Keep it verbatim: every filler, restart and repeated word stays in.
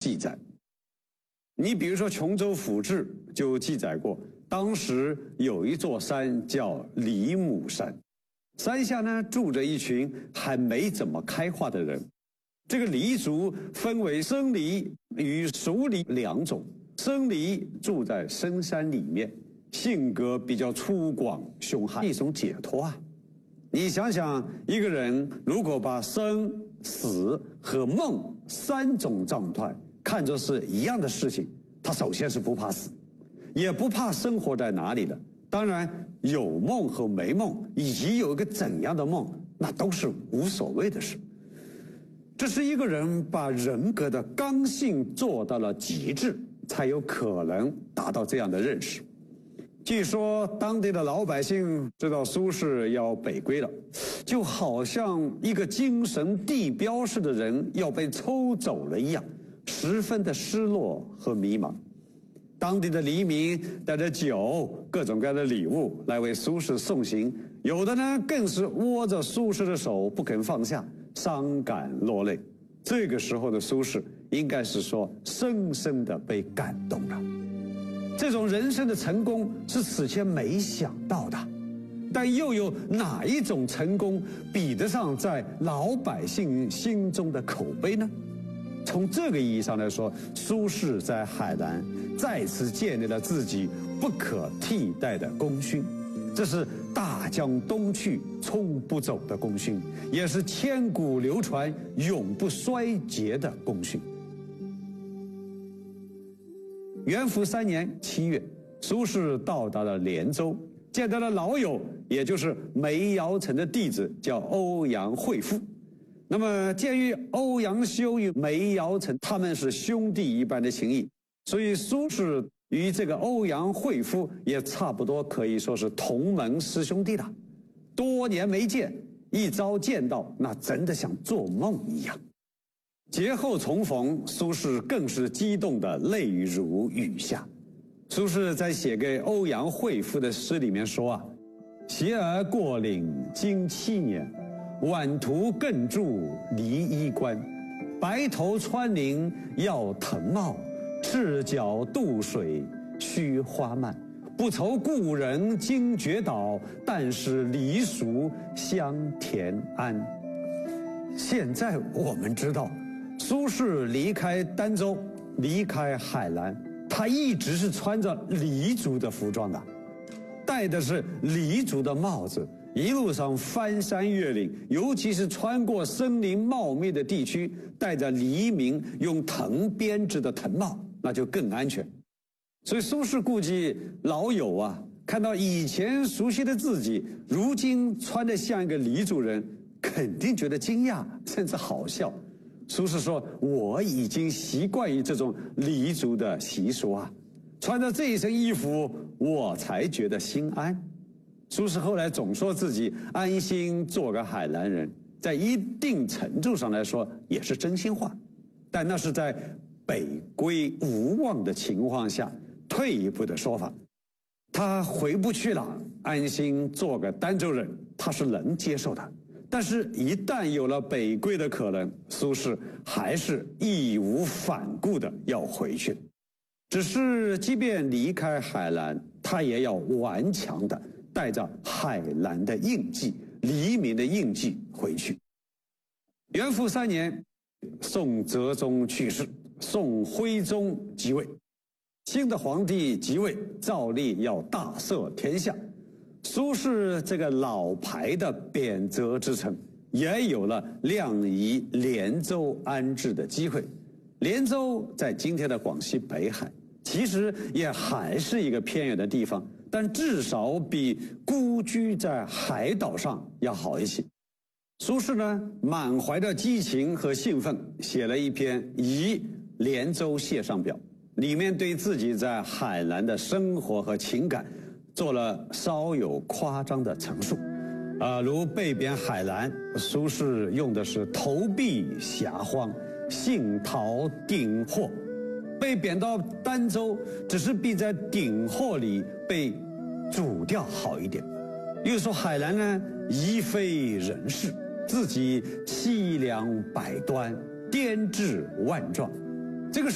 记载。你比如说《琼州府志》就记载过，当时有一座山叫梨木山，山下呢住着一群还没怎么开化的人。这个黎族分为生黎与熟黎两种，生黎住在深山里面，性格比较粗犷凶悍，一种解脱啊。你想想，一个人如果把生死和梦三种状态看作是一样的事情，他首先是不怕死，也不怕生活在哪里的。当然有梦和没梦，以及有一个怎样的梦，那都是无所谓的事。这是一个人把人格的刚性做到了极致，才有可能达到这样的认识。据说当地的老百姓知道苏轼要北归了，就好像一个精神地标式的人要被抽走了一样，十分的失落和迷茫。当地的黎民带着酒、各种各样的礼物来为苏轼送行，有的呢更是握着苏轼的手不肯放下，伤感落泪。这个时候的苏轼应该是说深深的被感动了。这种人生的成功是此前没想到的，但又有哪一种成功比得上在老百姓心中的口碑呢？从这个意义上来说，苏轼在海南再次建立了自己不可替代的功勋，这是大江东去冲不走的功勋，也是千古流传永不衰竭的功勋。元符三年七月，苏轼到达了连州，见到了老友，也就是梅尧臣的弟子，叫欧阳惠夫。那么鉴于欧阳修与梅尧臣他们是兄弟一般的情谊，所以苏轼与这个欧阳惠夫也差不多可以说是同门师兄弟了。多年没见，一朝见到，那真的像做梦一样。节后重逢，苏轼更是激动的泪如雨下。苏轼在写给欧阳惠夫的诗里面说啊：“携儿过岭经七年，晚途更驻离衣关。白头穿林要藤帽，赤脚渡水须花蔓。不愁故人惊觉岛，但使离俗乡田安。”现在我们知道，苏轼离开儋州，离开海南，他一直是穿着黎族的服装的，戴的是黎族的帽子，一路上翻山越岭，尤其是穿过森林茂密的地区，戴着黎民用藤编织的藤帽，那就更安全。所以苏轼估计老友啊，看到以前熟悉的自己，如今穿得像一个黎族人，肯定觉得惊讶，甚至好笑。苏轼说：“我已经习惯于这种黎族的习俗啊，穿着这一身衣服，我才觉得心安。”苏轼后来总说自己安心做个海南人，在一定程度上来说也是真心话，但那是在北归无望的情况下退一步的说法。他回不去了，安心做个儋州人，他是能接受的。但是一旦有了北归的可能，苏轼还是义无反顾的要回去。只是即便离开海南，他也要顽强的带着海南的印记、黎民的印记回去。元符三年，宋哲宗去世，宋徽宗即位，新的皇帝即位，照例要大赦天下。苏轼这个老牌的贬谪之臣，也有了亮移连州安置的机会。连州在今天的广西北海，其实也还是一个偏远的地方，但至少比孤居在海岛上要好一些。苏轼呢，满怀着激情和兴奋，写了一篇《移连州谢上表》，里面对自己在海南的生活和情感做了稍有夸张的陈述。啊，如被贬海南，苏轼用的是投币遐荒，幸逃鼎祸；被贬到儋州，只是比在鼎祸里被煮掉好一点。又说海南呢，宜非人世，自己凄凉百端，颠至万状。这个